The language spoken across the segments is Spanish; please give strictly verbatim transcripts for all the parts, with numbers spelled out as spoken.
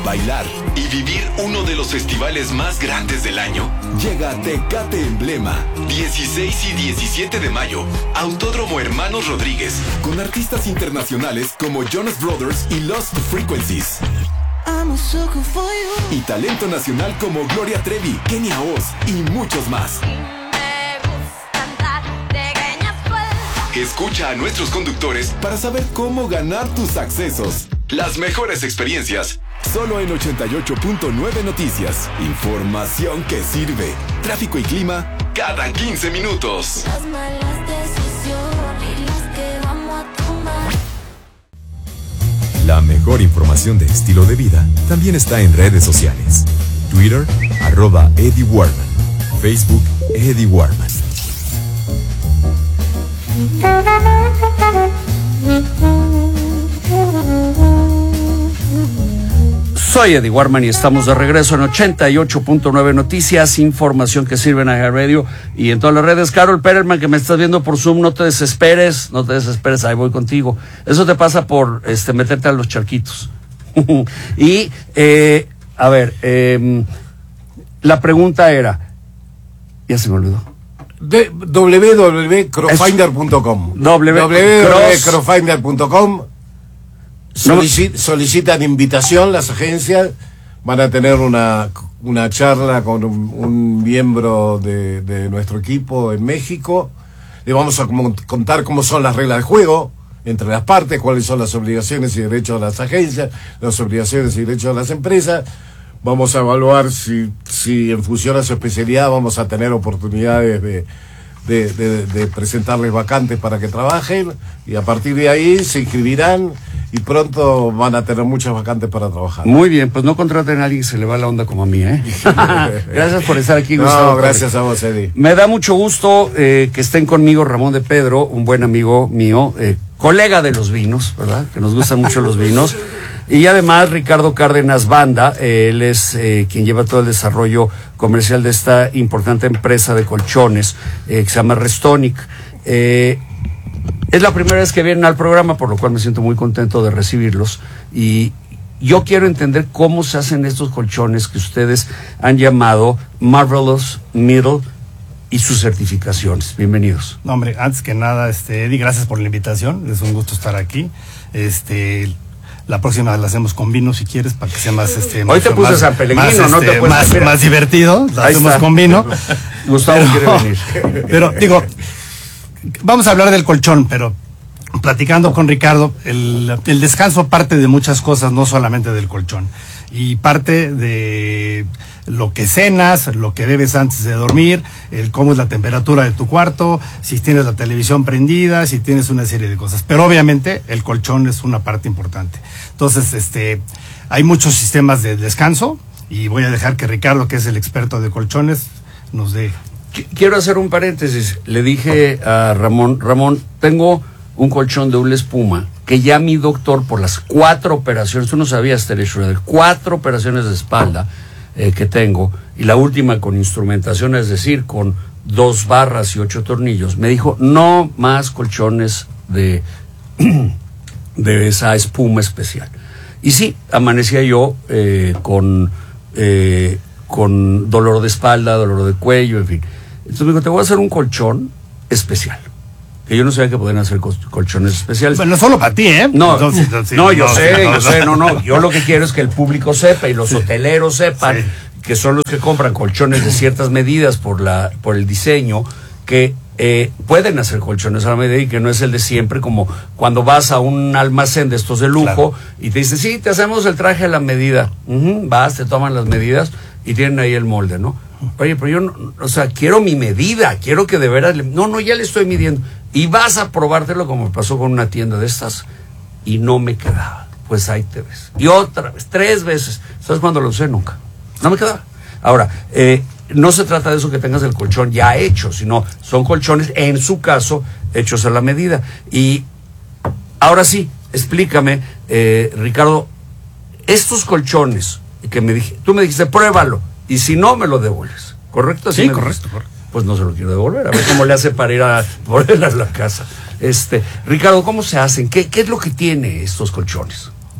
bailar y vivir uno de los festivales más grandes del año? Llega Tecate Emblema, dieciséis y diecisiete de mayo, Autódromo Hermanos Rodríguez, con artistas internacionales como Jonas Brothers y Lost Frequencies. Y talento nacional como Gloria Trevi, Kenia Oz y muchos más. Escucha a nuestros conductores para saber cómo ganar tus accesos. Las mejores experiencias. Solo en ochenta y ocho punto nueve Noticias. Información que sirve. Tráfico y clima cada quince minutos. Las malas decisiones, las que vamos a tomar. La mejor información de estilo de vida también está en redes sociales. Twitter, arroba Eddie Warman. Facebook, Eddie Warman. Soy Eddie Warman y estamos de regreso en ochenta y ocho punto nueve Noticias, información que sirve en iHeartRadio y en todas las redes. Carol Perelman, que me estás viendo por Zoom, no te desesperes, no te desesperes, ahí voy contigo. Eso te pasa por este meterte a los charquitos. Y, eh, a ver, eh, la pregunta era, ya se me olvidó. De w w w punto crowfinder punto com w w w punto crowfinder punto com Solici solicitan invitación las agencias, van a tener una, una charla con un, un miembro de, de nuestro equipo en México, le vamos a como, contar cómo son las reglas de juego entre las partes, cuáles son las obligaciones y derechos de las agencias, las obligaciones y derechos de las empresas. Vamos a evaluar si, si en función a su especialidad vamos a tener oportunidades de, de, de, de presentarles vacantes para que trabajen, y a partir de ahí se inscribirán y pronto van a tener muchas vacantes para trabajar. Muy bien, pues no contraten a alguien que se le va la onda como a mí, ¿eh? Gracias por estar aquí, Gustavo. No, gracias a vos, Eddie. Me da mucho gusto eh, que estén conmigo Ramón de Pedro, un buen amigo mío, eh, colega de los vinos, ¿verdad? Que nos gustan mucho los vinos. Y además Ricardo Cárdenas Banda, eh, él es eh, quien lleva todo el desarrollo comercial de esta importante empresa de colchones eh, que se llama Restonic. Eh, es la primera vez que vienen al programa, por lo cual me siento muy contento de recibirlos. Y yo quiero entender cómo se hacen estos colchones que ustedes han llamado Marvelous Middle y sus certificaciones. Bienvenidos. No, hombre, antes que nada, este, Eddie, gracias por la invitación. Es un gusto estar aquí. Este... La próxima la hacemos con vino, si quieres, para que sea más... Este, Hoy te puse San Pellegrino, más, no este, te puedes más, más divertido, la Ahí hacemos está. con vino. Gustavo pero, quiere venir. Pero, digo, vamos a hablar del colchón, pero platicando con Ricardo, el, el descanso parte de muchas cosas, no solamente del colchón. Y parte de lo que cenas, lo que bebes antes de dormir, el cómo es la temperatura de tu cuarto, si tienes la televisión prendida, si tienes una serie de cosas. Pero obviamente el colchón es una parte importante. Entonces, este, hay muchos sistemas de descanso y voy a dejar que Ricardo, que es el experto de colchones, nos dé. Quiero hacer un paréntesis. Le dije a Ramón, Ramón, tengo un colchón de doble espuma que ya mi doctor, por las cuatro operaciones, tú no sabías, Tere Schroeder, cuatro operaciones de espalda eh, que tengo, y la última con instrumentación, es decir, con dos barras y ocho tornillos, me dijo, no más colchones de, de esa espuma especial. Y sí, amanecía yo eh, con, eh, con dolor de espalda, dolor de cuello, en fin. Entonces me dijo, te voy a hacer un colchón especial. Que yo no sabía que podían hacer colchones especiales. Bueno, no solo para ti, ¿eh? No, entonces, entonces, no, yo no, sé, no, yo no, sé, no, no. Yo lo que quiero es que el público sepa y los sí. hoteleros sepan, sí. que son los que compran colchones de ciertas medidas por la por el diseño, que eh, pueden hacer colchones a la medida y que no es el de siempre, como cuando vas a un almacén de estos de lujo, claro. y te dicen, sí, te hacemos el traje a la medida. Uh-huh, vas, te toman las medidas y tienen ahí el molde, ¿no? Oye, pero yo, no, o sea, quiero mi medida, quiero que de veras... Le, no, no, ya le estoy midiendo. Y vas a probártelo como me pasó con una tienda de estas y no me quedaba. Pues ahí te ves. Y otra vez, tres veces. ¿Sabes cuándo lo usé? Nunca. No me quedaba. Ahora, eh, no se trata de eso que tengas el colchón ya hecho, sino son colchones, en su caso, hechos a la medida. Y ahora sí, explícame, eh, Ricardo, estos colchones que me dije, tú me dijiste, pruébalo. Y si no, me lo devuelves, ¿correcto? Sí, correcto, correcto. Pues no se lo quiero devolver, a ver cómo le hace para ir a volver a la casa. Este, Ricardo, ¿cómo se hacen? ¿Qué, qué es lo que tiene estos colchones?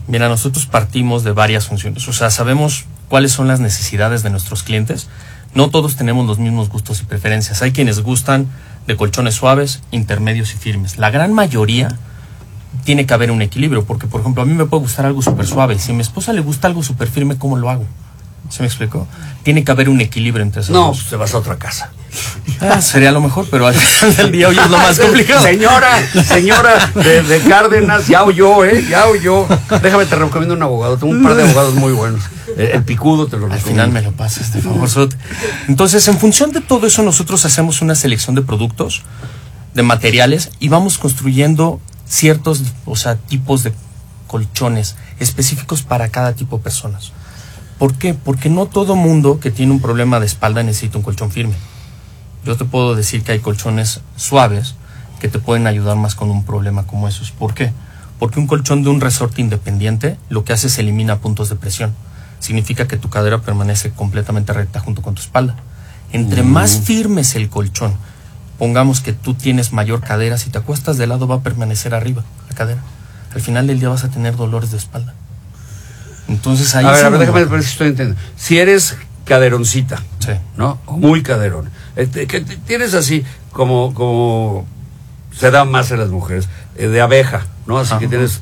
Mira, nosotros partimos de varias funciones. O sea, sabemos cuáles son las necesidades de nuestros clientes. No todos tenemos los mismos gustos y preferencias. Hay quienes gustan de colchones suaves, intermedios y firmes. La gran mayoría tiene que haber un equilibrio, porque, por ejemplo, a mí me puede gustar algo súper suave. Si a mi esposa le gusta algo súper firme, ¿cómo lo hago? ¿Se me explicó? Tiene que haber un equilibrio entre esos No, dos. pues te vas a otra casa. Ah, sería lo mejor, pero al final del día hoy es lo más complicado. Señora, señora de, de Cárdenas, ya oyó, ¿eh? Ya oyó. Déjame, te recomiendo un abogado. Tengo un par de abogados muy buenos. El, el picudo te lo recomiendo. Al final me lo pasas, de favor. Entonces, en función de todo eso, nosotros hacemos una selección de productos, de materiales, y vamos construyendo ciertos, o sea, tipos de colchones específicos para cada tipo de personas. ¿Por qué? Porque no todo mundo que tiene un problema de espalda necesita un colchón firme. Yo te puedo decir que hay colchones suaves que te pueden ayudar más con un problema como esos. ¿Por qué? Porque un colchón de un resorte independiente lo que hace es elimina puntos de presión. Significa que tu cadera permanece completamente recta junto con tu espalda. Entre mm. más firme es el colchón, pongamos que tú tienes mayor cadera, si te acuestas de lado va a permanecer arriba la cadera. Al final del día vas a tener dolores de espalda. Entonces ahí... A ver, a ver, déjame ver si estoy entendiendo. Si eres caderoncita, sí, ¿no? O muy caderón. Este, que tienes así como, como se da más en las mujeres, eh, de abeja, ¿no? Así Ajá. que tienes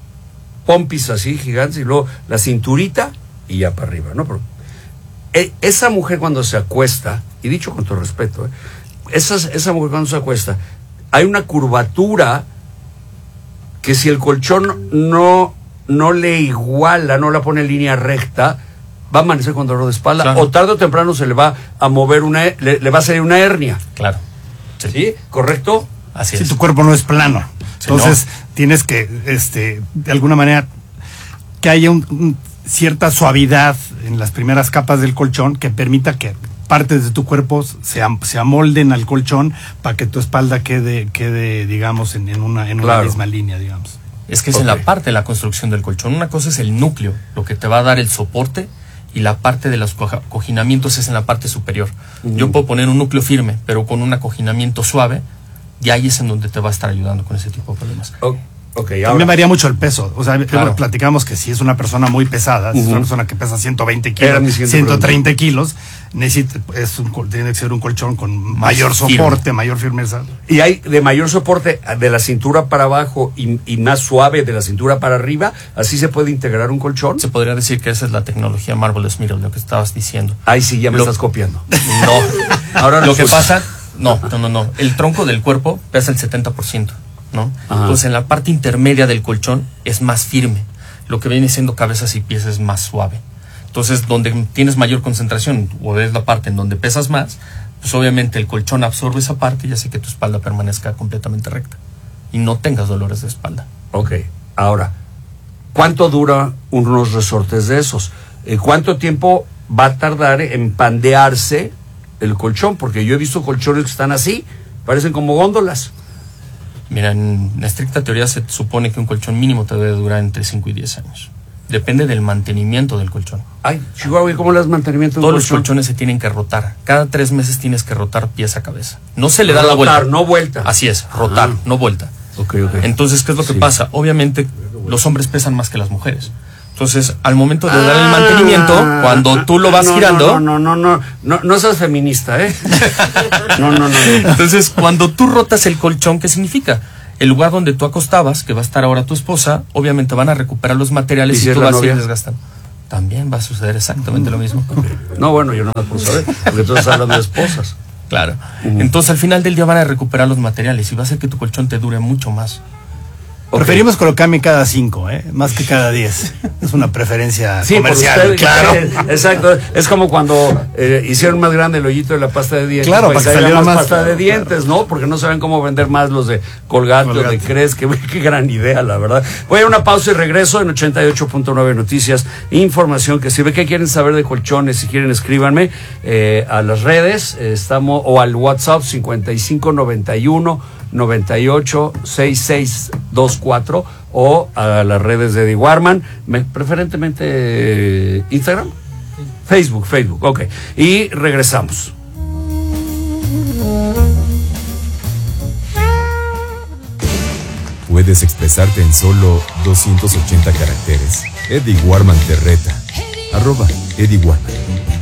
pompis así gigantes y luego la cinturita y ya para arriba, ¿no? Pero, eh, esa mujer cuando se acuesta, y dicho con todo respeto, eh, esa, esa mujer cuando se acuesta, hay una curvatura que si el colchón no, no le iguala, no la pone en línea recta, va a amanecer con dolor de espalda, claro. o tarde o temprano se le va a mover una, le, le va a salir una hernia. Claro. ¿Sí? ¿Sí? ¿Correcto? Así es. Si tu cuerpo no es plano. Sí, entonces, no. tienes que, este, de alguna manera, que haya un, un, cierta suavidad en las primeras capas del colchón que permita que partes de tu cuerpo se, se amolden al colchón para que tu espalda quede, quede digamos, en, en, una, en claro. una misma línea, digamos. Es que es okay. en la parte de la construcción del colchón. Una cosa es el núcleo, lo que te va a dar el soporte, y la parte de los acoginamientos es en la parte superior. Uh-huh. Yo puedo poner un núcleo firme, pero con un acoginamiento suave, y ahí es en donde te va a estar ayudando con ese tipo de problemas. Oh, okay, ahora. También varía mucho el peso. O sea, claro. platicamos que si es una persona muy pesada, uh-huh. si es una persona que pesa ciento veinte kilos, ciento treinta kilos, necesita, es un, tiene que ser un colchón con mayor más soporte, firme. mayor firmeza. Y hay de mayor soporte de la cintura para abajo y, y más suave de la cintura para arriba. ¿Así se puede integrar un colchón? Se podría decir que esa es la tecnología Marvelous Mirror, lo que estabas diciendo. Ay, sí, ya me lo, estás copiando. No. Ahora lo que pasa, no, no, no, no. El tronco del cuerpo pesa el setenta por ciento, ¿no? Ajá. Entonces en la parte intermedia del colchón es más firme. Lo que viene siendo cabezas y pies es más suave. Entonces, donde tienes mayor concentración, o es la parte en donde pesas más, pues obviamente el colchón absorbe esa parte y hace que tu espalda permanezca completamente recta y no tengas dolores de espalda. Ok, ahora, ¿cuánto dura unos resortes de esos? ¿Cuánto tiempo va a tardar en pandearse el colchón? Porque yo he visto colchones que están así, parecen como góndolas. Mira, en estricta teoría se supone que un colchón mínimo te debe durar entre cinco y diez años. Depende del mantenimiento del colchón. Ay, Chihuahua, ¿y cómo las mantenimiento del Todos colchón? los colchones se tienen que rotar. Cada tres meses tienes que rotar pies a cabeza. No se le da rotar, la vuelta. no vuelta. Así es, rotar, ah. no vuelta. Okay, okay. Entonces, ¿qué es lo que sí. pasa? Obviamente, los hombres pesan más que las mujeres. Entonces, al momento de ah, dar el mantenimiento, cuando tú lo vas no, girando... No, no, no, no, no, no seas feminista, ¿eh? no, no, no, no. Entonces, cuando tú rotas el colchón, ¿qué significa? El lugar donde tú acostabas, que va a estar ahora tu esposa, obviamente van a recuperar los materiales y, y tú vas novia? a ir desgastando. También va a suceder exactamente lo mismo. No, bueno, yo no me puedo saber, porque todos hablan de esposas. Claro. Uh-huh. Entonces, al final del día van a recuperar los materiales y va a hacer que tu colchón te dure mucho más. Okay. Preferimos colocarme cada cinco, ¿eh? Más que cada diez. Es una preferencia sí, comercial, usted, claro. Eh, exacto. Es como cuando eh, hicieron más grande el hoyito de la pasta de dientes. Claro, pues para que saliera más más pasta claro, de dientes, claro. ¿no? Porque no saben cómo vender más los de Colgate, Colgate. o de Crest. Qué, qué gran idea, la verdad. Voy a una pausa y regreso en ochenta y ocho punto nueve Noticias. Información que sirve. ¿Qué quieren saber de colchones? Si quieren, escríbanme eh, a las redes. Eh, estamos o al WhatsApp cincuenta y cinco noventa y uno noventa y ocho sesenta y seis veinticuatro o a las redes de Eddie Warman, me, preferentemente eh, Instagram, Facebook, Facebook, ok. Y regresamos. puedes expresarte en solo doscientos ochenta caracteres. Eddie Warman te reta. Arroba Eddie Warman.